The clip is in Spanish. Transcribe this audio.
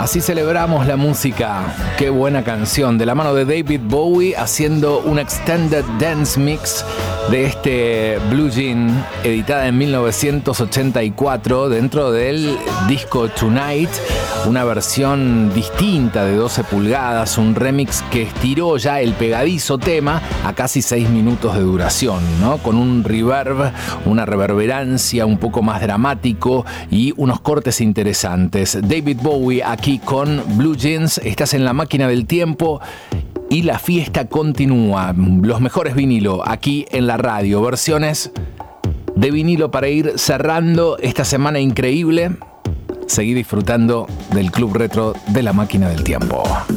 Así celebramos la música. Qué buena canción. De la mano de David Bowie haciendo un extended dance mix de este Blue Jean, editada en 1984 dentro del disco Tonight. Una versión distinta de 12 pulgadas, un remix que estiró ya el pegadizo tema a casi 6 minutos de duración, ¿no? Con un reverb, una reverberancia un poco más dramático y unos cortes interesantes. David Bowie aquí con Blue Jeans. Estás en la máquina del tiempo y la fiesta continúa. Los mejores vinilo aquí en la radio. Versiones de vinilo para ir cerrando esta semana increíble. Seguí disfrutando del Club Retro de la Máquina del Tiempo.